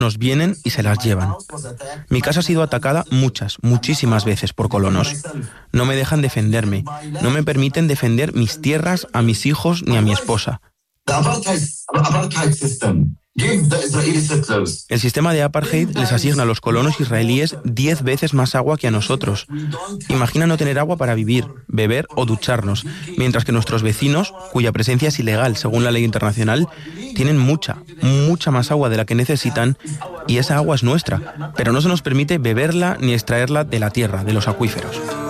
Nos vienen y se las llevan. Mi casa ha sido atacada muchísimas veces por colonos. No me dejan defenderme, no me permiten defender mis tierras, a mis hijos ni a mi esposa. El sistema de apartheid les asigna a los colonos israelíes 10 veces más agua que a nosotros. Imagina no tener agua para vivir, beber o ducharnos, mientras que nuestros vecinos, cuya presencia es ilegal según la ley internacional, tienen mucha más agua de la que necesitan, y esa agua es nuestra, pero no se nos permite beberla ni extraerla de la tierra, de los acuíferos.